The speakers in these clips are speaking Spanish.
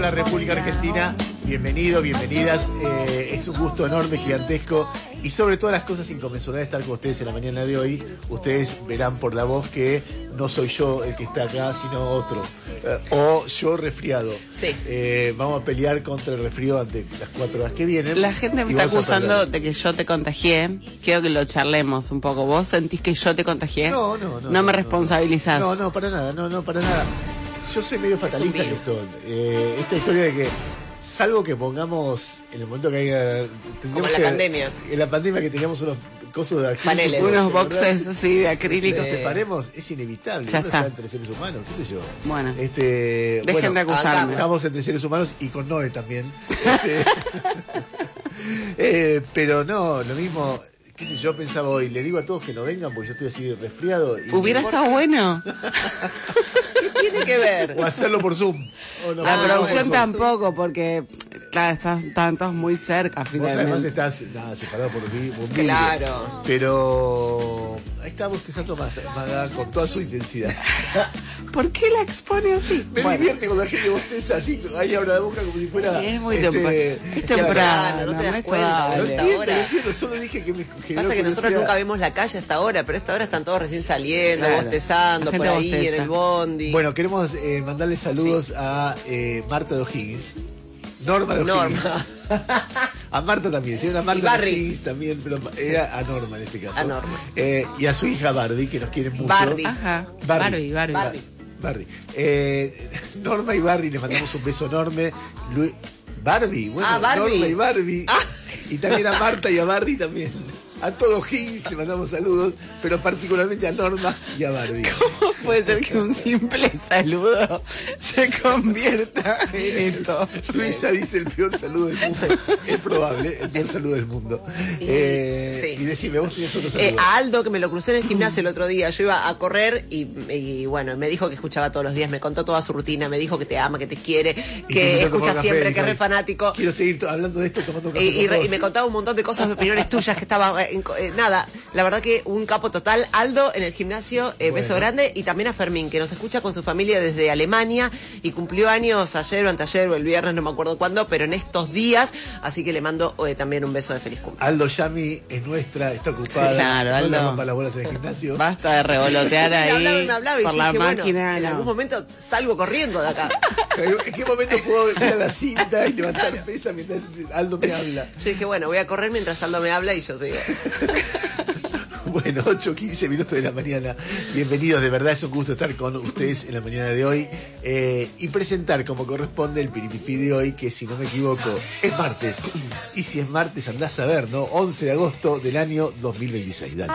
La República Argentina, bienvenidos, bienvenidas, es un gusto enorme, gigantesco y sobre todas las cosas inconmensurables estar con ustedes en la mañana de hoy. Ustedes verán por la voz que no soy yo el que está acá, sino otro, o yo resfriado. Sí. Vamos a pelear contra el resfrío ante las 4 horas que vienen. La gente me está acusando de que yo te contagié. Quiero que lo charlemos un poco. ¿Vos sentís que yo te contagié? No. No me responsabilizás. No, para nada, no, para nada. Yo soy medio fatalista en esto. Esta historia de que, salvo que pongamos en el momento que haya... Como en la pandemia. En la pandemia que teníamos unos cosos de acrílico. Paneles. Unos boxes así de acrílico. Nos separemos, es inevitable. Ya Uno está. entre seres humanos, qué sé yo. Bueno. Dejen de acusarme. Estamos entre seres humanos y con Noé también. Pero no, lo mismo... qué sé yo, pensaba hoy, le digo a todos que no vengan porque yo estoy así resfriado. Y Hubiera estado bueno. ¿Qué tiene que ver? O hacerlo por Zoom. La producción tampoco, porque claro, están todos muy cerca Vos finalmente. además estás separado por un vidrio. Claro. Pero ahí está bostezando Magá con toda su intensidad. ¿Por qué la expone así? Me divierte cuando la gente bosteza así, ahí abre la boca como si fuera... Es muy temprano. Es temprano, no te das es cuenta. todavía. Lo entiendo, solo dije que me generó Pasa que nosotros curiosidad. nunca vemos la calle hasta ahora, pero a esta hora están todos recién saliendo, Claro. bostezando La por gente ahí bosteza. en el bondi. Bueno, queremos mandarle saludos a Marta de O'Higgins. Norma de O'Higgins. A Marta también, sí, una Marta de O'Higgins también, pero era a Norma en este caso. A Norma. Y a su hija Barbie, que nos quieren mucho. Barbie. Ajá. Barbie. Barbie. Norma y Barbie, les mandamos un beso enorme. Barbie, bueno, Barbie. Norma y Barbie. Y también a Marta y a Barbie también. A todo Higgins le mandamos saludos, pero particularmente a Norma y a Barbie. ¿Cómo puede ser que un simple saludo se convierta en esto? Luisa dice el peor saludo del mundo. Es probable, el peor saludo del mundo. Sí. Y decime, vos tenías otro saludo. A Aldo, que me lo crucé en el gimnasio el otro día. Yo iba a correr y bueno, me dijo que escuchaba todos los días, me contó toda su rutina, me dijo que te ama, que te quiere, que escucha siempre, que es re fanático. Quiero seguir hablando de esto tomando un café Y con vos. me contaba un montón de cosas, de opiniones tuyas, que estaba... nada, la verdad que un capo total. Aldo en el gimnasio, beso grande. Y también a Fermín, que nos escucha con su familia desde Alemania y cumplió años ayer o anteayer o el viernes, no me acuerdo cuándo, pero en estos días, así que le mando también un beso de feliz cumpleaños. Aldo Yami es nuestra, está ocupada. Claro, Aldo. No le rompa las bolas en el gimnasio. Basta de revolotear ahí me hablaba y por yo la dije, máquina. bueno, en No. algún momento salgo corriendo de acá. ¿En qué momento puedo ir a la cinta y levantar pesa mientras Aldo me habla? Yo dije, bueno, voy a correr mientras Aldo me habla y yo sigo. Bueno, 8:15 minutos de la mañana. Bienvenidos, de verdad es un gusto estar con ustedes en la mañana de hoy y presentar como corresponde el piripipí de hoy, que si no me equivoco es martes. Y si es martes andás a ver, ¿no? 11 de agosto del año 2026. Dale.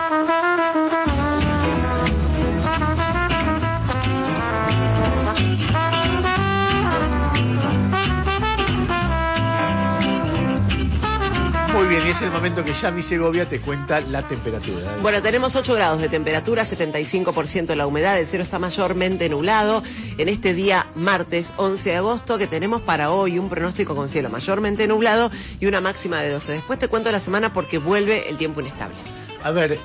Muy bien, y es el momento que Yami Segovia te cuenta la temperatura. Bueno, tenemos 8 grados de temperatura, 75% la humedad, el cielo está mayormente nublado. En este día martes 11 de agosto que tenemos para hoy un pronóstico con cielo mayormente nublado y una máxima de 12. Después te cuento la semana porque vuelve el tiempo inestable. A ver,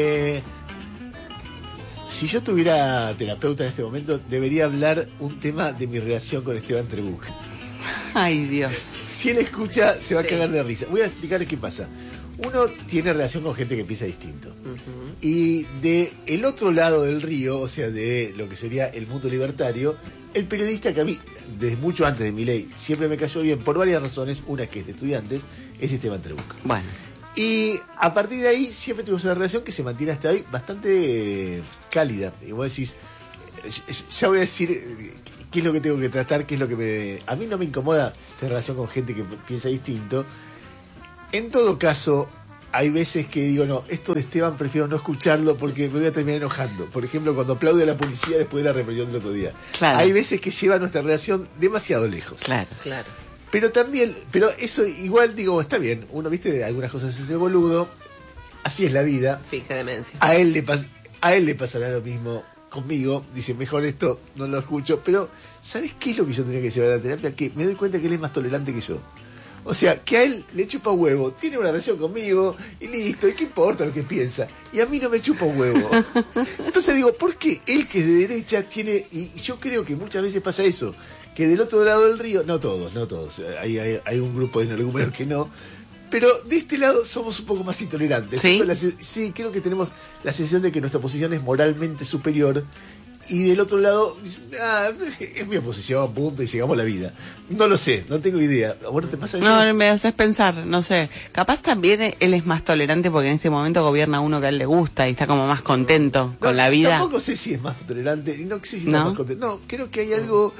si yo tuviera terapeuta en este momento, debería hablar un tema de mi relación con Esteban Trebuch. Ay, Dios. Si él escucha, se va a Sí. cagar de risa. Voy a explicarles qué pasa. Uno tiene relación con gente que piensa distinto. Y de el otro lado del río, o sea, de lo que sería el mundo libertario, el periodista que a mí, desde mucho antes de mi ley, siempre me cayó bien por varias razones, una que es de estudiantes, es Esteban Trebuch. Bueno. Y a partir de ahí siempre tuvimos una relación que se mantiene hasta hoy bastante cálida. Y vos decís, ya voy a decir qué es lo que tengo que tratar, qué es lo que me... A mí no me incomoda tener relación con gente que piensa distinto. En todo caso, hay veces que digo, no, esto de Esteban prefiero no escucharlo porque me voy a terminar enojando. Por ejemplo, cuando aplaude a la policía después de la represión del otro día. Claro. Hay veces que lleva nuestra relación demasiado lejos. Claro. Claro. Pero también, pero eso igual digo, está bien, uno viste, algunas cosas es el boludo, así es la vida. Finge demencia. A él le pasará lo mismo conmigo, dice, mejor esto no lo escucho, pero ¿sabes qué es lo que yo tenía que llevar a la terapia? Que me doy cuenta que él es más tolerante que yo. O sea, que a él le chupa huevo, tiene una relación conmigo y listo, ¿y qué importa lo que piensa? Y a mí no me chupa huevo. Entonces digo, ¿por qué él que es de derecha tiene, y yo creo que muchas veces pasa eso, que del otro lado del río, no todos, hay un grupo de energúmenos que no, pero de este lado somos un poco más intolerantes. ¿Sí? Sí, creo que tenemos la sensación de que nuestra posición es moralmente superior. Y del otro lado, es mi oposición, punto, y sigamos la vida. No lo sé, no tengo idea. ¿Bueno, te pasa eso? No, me haces pensar, no sé. Capaz también él es más tolerante porque en este momento gobierna uno que a él le gusta y está como más contento con la vida. Tampoco sé si es más tolerante, y no sé si está más contento. No, creo que hay algo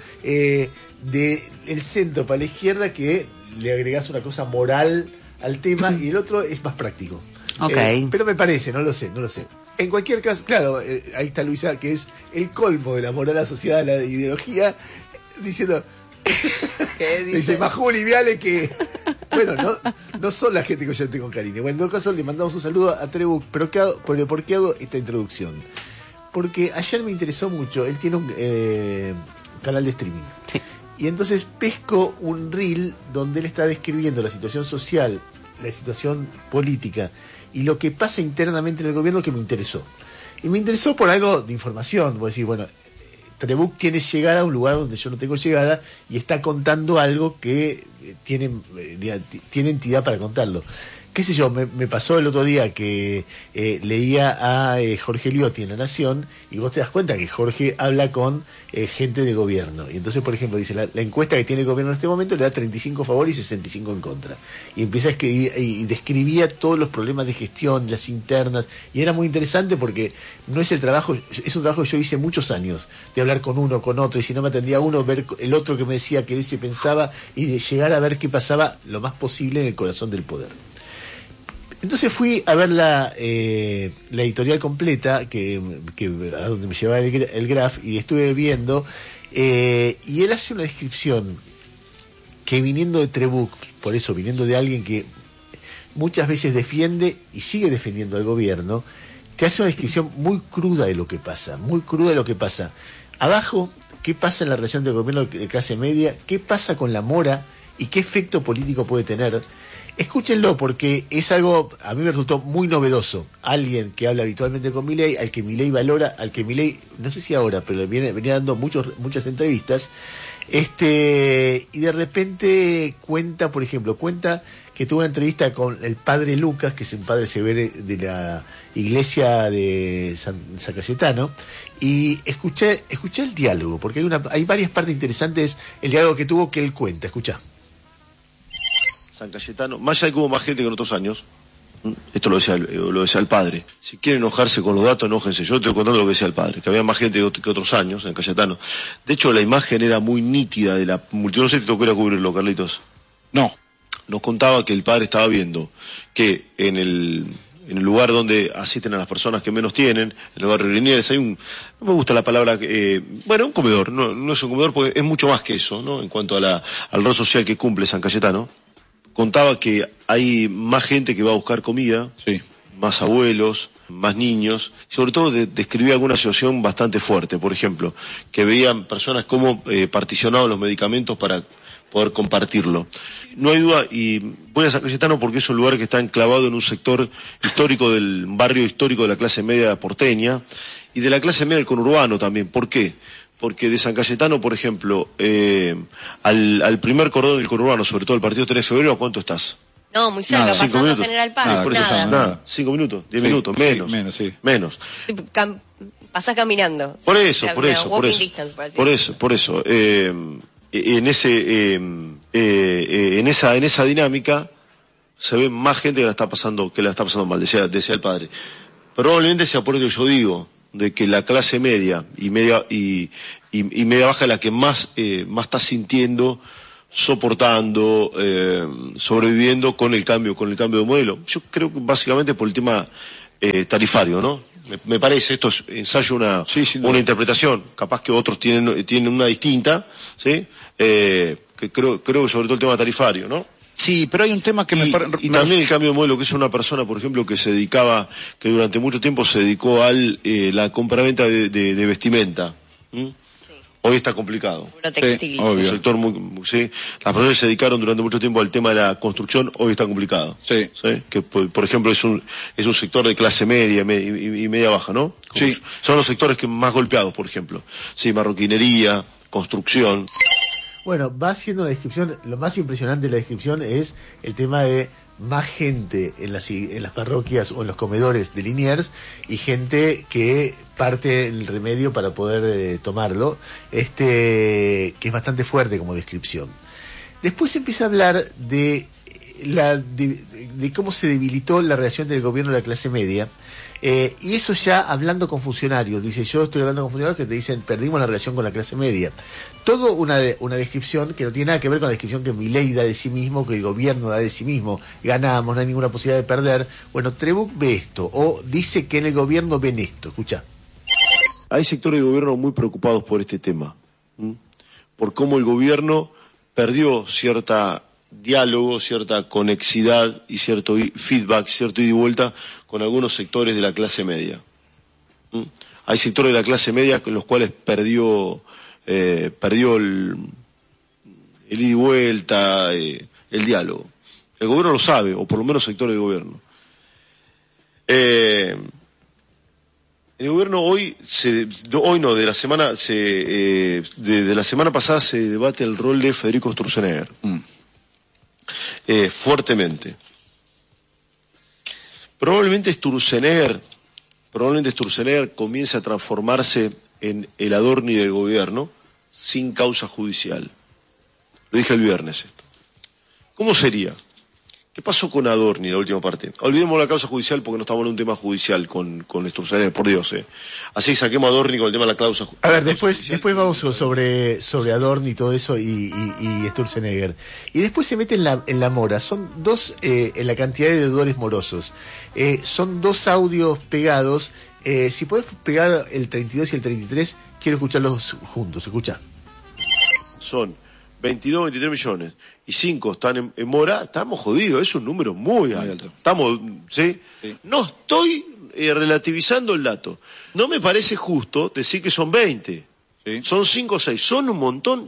del centro para la izquierda que le agregás una cosa moral al tema y el otro es más práctico. Okay. Pero me parece, no lo sé. En cualquier caso, claro, ahí está Luisa, que es el colmo del amor a la sociedad, a la ideología, diciendo... ¿Qué dice? Dice Majuli Viale que... Bueno, no son la gente que yo tengo cariño. Bueno, en todo caso le mandamos un saludo a Trebuch. ¿Por qué hago esta introducción? Porque ayer me interesó mucho. Él tiene un canal de streaming. Sí. Y entonces pesco un reel donde él está describiendo la situación social, la situación política y lo que pasa internamente en el gobierno que me interesó. Y me interesó por algo de información. Voy a decir, bueno, Trebuch tiene llegada a un lugar donde yo no tengo llegada y está contando algo que tiene entidad para contarlo. Qué sé yo, me pasó el otro día que leía a Jorge Liotti en La Nación y vos te das cuenta que Jorge habla con gente de gobierno. Y entonces, por ejemplo, dice, la encuesta que tiene el gobierno en este momento le da 35 a favor y 65 en contra. Y empieza a escribir y describía todos los problemas de gestión, las internas. Y era muy interesante porque no es el trabajo, es un trabajo que yo hice muchos años, de hablar con uno, con otro, y si no me atendía uno, ver el otro que me decía que él se pensaba y de llegar a ver qué pasaba lo más posible en el corazón del poder. Entonces fui a ver la editorial completa a donde me llevaba el Graf y estuve viendo y él hace una descripción que viniendo de Trebuch, por eso viniendo de alguien que muchas veces defiende y sigue defendiendo al gobierno, te hace una descripción muy cruda de lo que pasa, Abajo, ¿qué pasa en la relación del gobierno de clase media? ¿Qué pasa con la mora? ¿Y qué efecto político puede tener? Escúchenlo porque es algo, a mí me resultó muy novedoso. Alguien que habla habitualmente con Milei, al que Milei valora, al que Milei, no sé si ahora, pero venía dando muchas entrevistas, y de repente cuenta que tuvo una entrevista con el padre Lucas, que es un padre severo de la iglesia de San Cayetano, y escuché el diálogo, porque hay varias partes interesantes, el diálogo que tuvo que él cuenta, escuchá. San Cayetano, más allá de que hubo más gente que en otros años, esto lo decía el padre, si quieren enojarse con los datos, enójense. Yo te estoy contando lo que decía el padre, que había más gente que otros años en Cayetano. De hecho, la imagen era muy nítida de la multitud. No sé si te tocó ir a cubrirlo, Carlitos. No. Nos contaba que el padre estaba viendo que en el lugar donde asisten a las personas que menos tienen, en el barrio Liniers, no me gusta la palabra, un comedor, no es un comedor porque es mucho más que eso, ¿no? En cuanto al rol social que cumple San Cayetano. Contaba que hay más gente que va a buscar comida, sí, más abuelos, más niños, sobre todo describía alguna situación bastante fuerte, por ejemplo, que veían personas como particionados los medicamentos para poder compartirlo. No hay duda, y voy a San Cayetano porque es un lugar que está enclavado en un sector histórico del barrio histórico de la clase media porteña y de la clase media del conurbano también. ¿Por qué? Porque de San Cayetano, por ejemplo, al primer cordón del conurbano, sobre todo el partido 3 de febrero, ¿a cuánto estás? No, muy cerca, Nada. pasando 5 minutos. General Paz, Nada. 5 minutos, 10 Sí, minutos, sí, menos. menos, sí. Menos. Pasás caminando. Por eso. Walking distance, por así Por eso. En esa dinámica se ve más gente que la está pasando mal, decía el padre. Probablemente sea por eso que yo digo de que la clase media y media baja es la que más está sintiendo, soportando, sobreviviendo con el cambio de modelo. Yo creo que básicamente por el tema tarifario, ¿no? Me parece, esto es ensayo una interpretación, capaz que otros tienen una distinta, ¿sí? Que creo que sobre todo el tema tarifario, ¿no? Sí, pero hay un tema que y también el cambio de modelo, que es una persona, por ejemplo, que durante mucho tiempo se dedicó a la compraventa de vestimenta. Sí. Hoy está complicado. Puro textil. Sí, obvio. Un sector sí. Las personas se dedicaron durante mucho tiempo al tema de la construcción, hoy está complicado. Sí. ¿Sí? Que, por ejemplo, es un sector de clase media y media baja, ¿no? Sí. Son los sectores que más golpeados, por ejemplo. Sí, marroquinería, construcción. Bueno, va haciendo una descripción, lo más impresionante de la descripción es el tema de más gente en las parroquias o en los comedores de Liniers y gente que parte el remedio para poder tomarlo, que es bastante fuerte como descripción. Después empieza a hablar de cómo se debilitó la relación entre el gobierno y la clase media. Y eso ya hablando con funcionarios, dice, yo estoy hablando con funcionarios que te dicen, perdimos la relación con la clase media. Todo una descripción que no tiene nada que ver con la descripción que Milei da de sí mismo, que el gobierno da de sí mismo, ganamos, no hay ninguna posibilidad de perder. Bueno, Trebuch ve esto, o dice que en el gobierno ven esto, escucha. Hay sectores de gobierno muy preocupados por este tema, por cómo el gobierno perdió cierta diálogo, cierta conexidad y cierto feedback, cierto ida y vuelta con algunos sectores de la clase media. Hay sectores de la clase media con los cuales perdió el ida y vuelta, el diálogo. El gobierno lo sabe, o por lo menos sectores de gobierno. El gobierno de la semana pasada se debate el rol de Federico Sturzenegger. Fuertemente. Probablemente Sturzenegger comience a transformarse en el Adorni del gobierno sin causa judicial. Lo dije el viernes esto. ¿Cómo sería? ¿Qué pasó con Adorni, la última parte? Olvidemos la causa judicial porque no estamos en un tema judicial con Sturzenegger, por Dios. Así saquemos a Adorni con el tema de la causa judicial. A ver, después vamos sobre Adorni y todo eso y Sturzenegger. Y después se mete en la mora. Son dos, en la cantidad de deudores morosos. Son dos audios pegados. Si podés pegar el 32 y el 33, quiero escucharlos juntos. Escucha. Son 22, 23 millones y 5 están en mora, estamos jodidos, es un número muy alto. Estamos, ¿sí? Sí. No estoy relativizando el dato. No me parece justo decir que son 20. Sí. Son 5 o 6. Son un montón.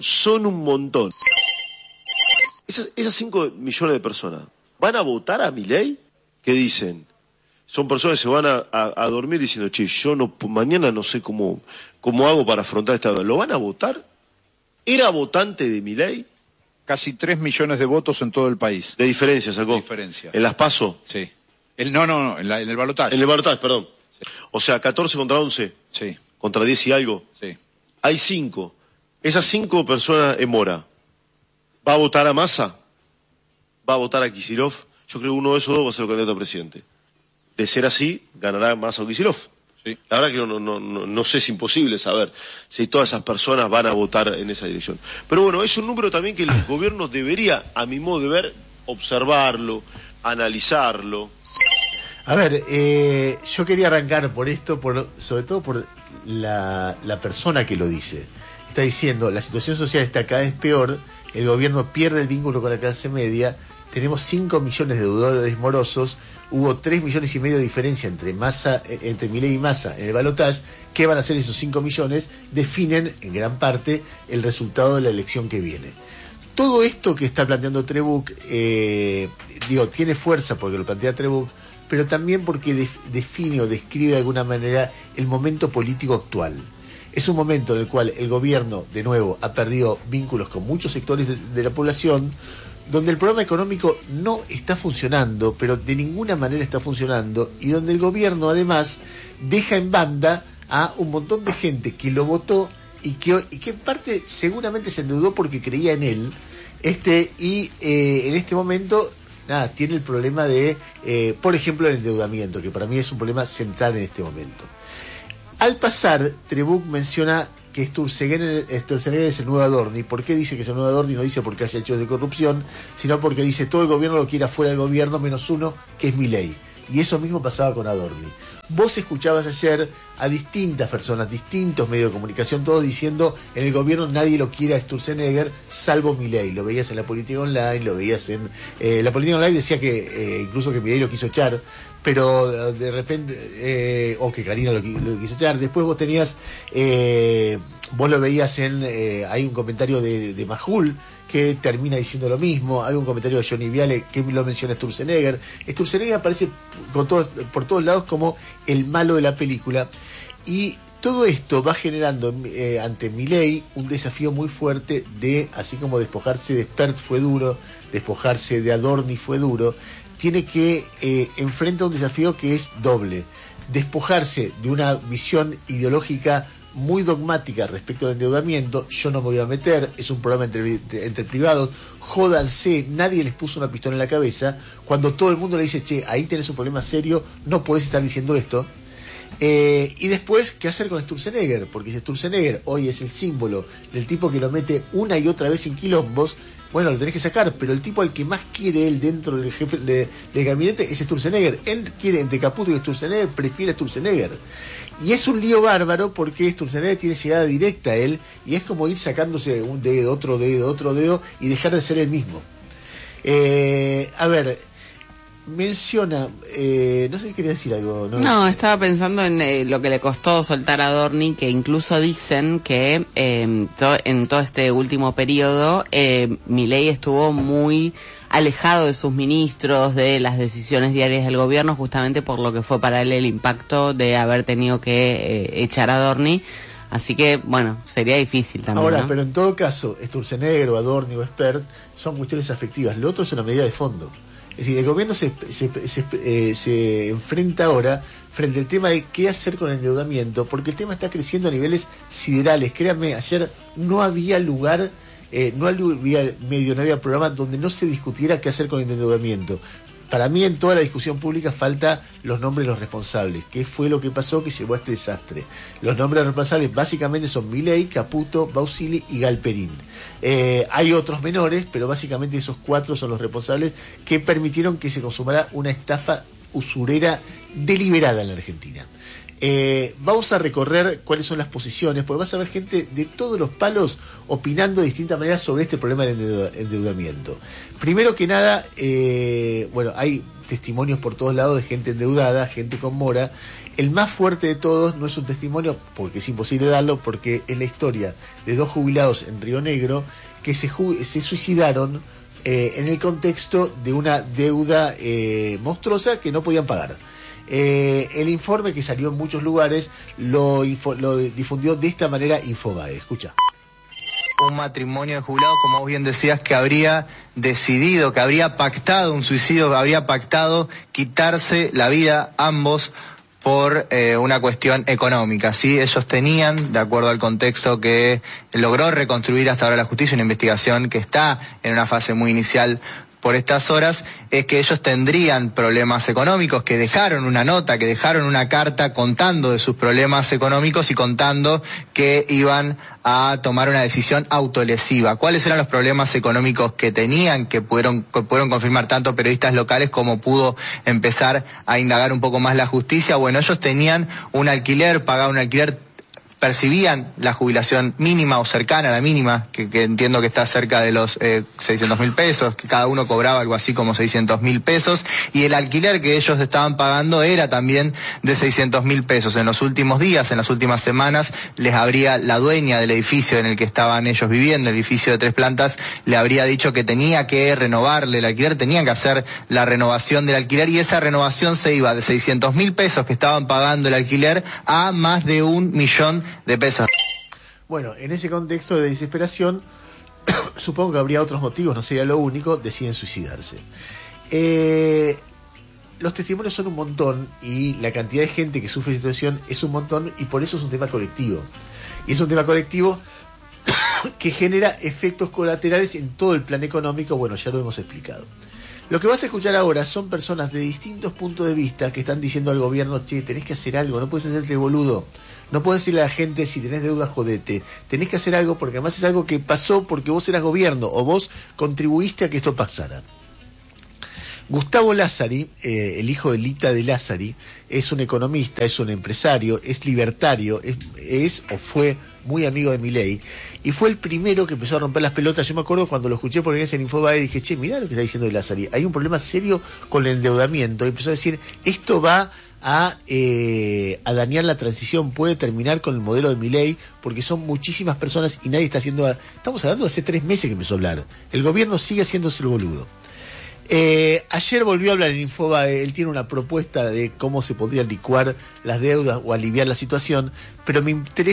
Esas 5 millones de personas, ¿van a votar a Milei? ¿Qué dicen? Son personas que se van a dormir diciendo, che, yo mañana no sé cómo hago para afrontar esta deuda. ¿Lo van a votar? ¿Era votante de Milei? Casi 3 millones de votos en todo el país. De diferencia sacó. Diferencia. ¿En las PASO? Sí. No, en el balotaje. En el balotaje, perdón. Sí. O sea, 14 contra 11. Sí. Contra 10 y algo. Sí. Hay 5. Esas 5 personas en mora. ¿Va a votar a Massa? ¿Va a votar a Kicillof? Yo creo que uno de esos dos va a ser el candidato a presidente. De ser así, ganará Massa o Kicillof. Sí. La verdad que no sé, es imposible saber si todas esas personas van a votar en esa dirección. Pero bueno, es un número también que el gobierno debería, a mi modo de ver, observarlo, analizarlo. A ver, yo quería arrancar por esto, sobre todo por la persona que lo dice. Está diciendo, la situación social está cada vez peor, el gobierno pierde el vínculo con la clase media, tenemos 5 millones de deudores morosos, hubo 3 millones y medio de diferencia entre Milei y Massa en el balotaje. ¿Qué van a hacer esos 5 millones? Definen en gran parte el resultado de la elección que viene. Todo esto que está planteando Trebuch, tiene fuerza porque lo plantea Trebuch, pero también porque define o describe de alguna manera el momento político actual. Es un momento en el cual el gobierno, de nuevo, ha perdido vínculos con muchos sectores de la población, donde el programa económico no está funcionando, pero de ninguna manera está funcionando, y donde el gobierno además deja en banda a un montón de gente que lo votó y que en parte seguramente se endeudó porque creía en él, en este momento tiene el problema de, por ejemplo, el endeudamiento, que para mí es un problema central en este momento. Al pasar, Trebuch menciona que Sturzenegger es el nuevo Adorni. ¿Por qué dice que es el nuevo Adorni? No dice porque haya hechos de corrupción, sino porque dice todo el gobierno lo quiere afuera del gobierno, menos uno, que es Milei. Y eso mismo pasaba con Adorni. Vos escuchabas ayer a distintas personas, distintos medios de comunicación, todos diciendo en el gobierno nadie lo quiere a Sturzenegger, salvo Milei. Lo veías en la política online, lo veías en... la política online decía que incluso que Milei lo quiso echar, pero de repente, o que Karina lo quiso echar. Después vos tenías, vos lo veías hay un comentario de Majul que termina diciendo lo mismo, hay un comentario de Johnny Viale que lo menciona Sturzenegger. Sturzenegger aparece por todos lados como el malo de la película, y todo esto va generando ante Milei un desafío muy fuerte de, así como despojarse de Spert fue duro, despojarse de Adorni fue duro, tiene que enfrentar un desafío que es doble. Despojarse de una visión ideológica muy dogmática respecto al endeudamiento. Yo no me voy a meter, es un programa entre privados, jódanse, nadie les puso una pistola en la cabeza, cuando todo el mundo le dice, che, ahí tenés un problema serio, no podés estar diciendo esto. Y después, ¿qué hacer con Sturzenegger? Porque si Sturzenegger hoy es el símbolo del tipo que lo mete una y otra vez en quilombos, bueno, lo tenés que sacar, pero el tipo al que más quiere él dentro del jefe del gabinete es Sturzenegger. Él quiere entre Caputo y Sturzenegger, prefiere Sturzenegger. Y es un lío bárbaro porque Sturzenegger tiene llegada directa a él y es como ir sacándose un dedo, otro dedo y dejar de ser el mismo. A ver, menciona, no sé si quería decir algo. No, estaba pensando en lo que le costó soltar a Adorni, que incluso dicen que en todo este último periodo Milei estuvo muy alejado de sus ministros, de las decisiones diarias del gobierno, justamente por lo que fue para él el impacto de haber tenido que echar a Adorni. Así que, bueno, sería difícil también. Ahora, ¿no? pero en todo caso, Sturzenegger o Adorni o Spert son cuestiones afectivas. Lo otro es una medida de fondo. Es decir, el gobierno se enfrenta ahora frente al tema de qué hacer con el endeudamiento, porque el tema está creciendo a niveles siderales. Créanme, ayer no había lugar, no había programa donde no se discutiera qué hacer con el endeudamiento. Para mí, en toda la discusión pública falta los nombres de los responsables. ¿Qué fue lo que pasó que llevó a este desastre? Los nombres de los responsables básicamente son Milei, Caputo, Bausili y Galperín. Hay otros menores, pero básicamente esos 4 son los responsables que permitieron que se consumara una estafa usurera deliberada en la Argentina. Vamos a recorrer cuáles son las posiciones, porque vas a ver gente de todos los palos opinando de distintas maneras sobre este problema del endeudamiento. Primero que nada, bueno, hay testimonios por todos lados de gente endeudada, gente con mora. El más fuerte de todos no es un testimonio, porque es imposible darlo, porque es la historia de 2 jubilados en Río Negro que se suicidaron en el contexto de una deuda monstruosa que no podían pagar. El informe que salió en muchos lugares lo difundió de esta manera Infobae. Escucha. Un matrimonio de jubilados, como vos bien decías, que habría decidido, que habría pactado un suicidio, que habría pactado quitarse la vida ambos por una cuestión económica, ¿sí? Ellos tenían, de acuerdo al contexto que logró reconstruir hasta ahora la justicia, una investigación que está en una fase muy inicial por estas horas, es que ellos tendrían problemas económicos, que dejaron una nota, que dejaron una carta contando de sus problemas económicos y contando que iban a tomar una decisión autolesiva. ¿Cuáles eran los problemas económicos que tenían, que pudieron confirmar tanto periodistas locales como pudo empezar a indagar un poco más la justicia? Bueno, ellos tenían un alquiler, pagaban un alquiler, percibían la jubilación mínima o cercana a la mínima, que entiendo que está cerca de los 600.000 pesos, que cada uno cobraba algo así como 600.000 pesos, y el alquiler que ellos estaban pagando era también de 600.000 pesos. En los últimos días, en las últimas semanas, la dueña del edificio en el que estaban ellos viviendo, el edificio de 3 plantas, le habría dicho que tenía que renovarle el alquiler, tenían que hacer la renovación del alquiler, y esa renovación se iba de 600.000 pesos que estaban pagando el alquiler a más de 1 millón de pesos. Bueno, en ese contexto de desesperación, supongo que habría otros motivos, no sería lo único, deciden suicidarse. Los testimonios son un montón y la cantidad de gente que sufre esta situación es un montón, y por eso es un tema colectivo. Y es un tema colectivo que genera efectos colaterales en todo el plan económico. Bueno, ya lo hemos explicado. Lo que vas a escuchar ahora son personas de distintos puntos de vista que están diciendo al gobierno, che, tenés que hacer algo, no puedes hacerte el boludo. No puedes decirle a la gente, si tenés deuda, jodete. Tenés que hacer algo, porque además es algo que pasó porque vos eras gobierno o vos contribuiste a que esto pasara. Gustavo Lázari, el hijo de Lita de Lázari, es un economista, es un empresario, es libertario, es o fue muy amigo de Milei, y fue el primero que empezó a romper las pelotas. Yo me acuerdo cuando lo escuché por en Infobae, dije, che, mirá lo que está diciendo de Lázari, hay un problema serio con el endeudamiento, y empezó a decir, esto va a dañar la transición, puede terminar con el modelo de Milei, porque son muchísimas personas y nadie está haciendo... Estamos hablando de hace 3 meses que empezó a hablar. El gobierno sigue haciéndose el boludo. Ayer volvió a hablar en Infobae. Él tiene una propuesta de cómo se podría licuar las deudas o aliviar la situación, pero me interesa